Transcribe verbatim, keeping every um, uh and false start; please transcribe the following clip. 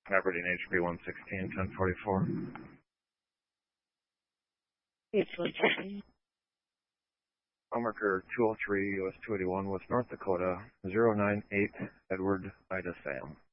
Aberdeen H B one sixteen, ten forty-four. H one sixteen. Marker two oh three, U S two eighty-one, West North Dakota, zero nine eight, Edward Ida Sam.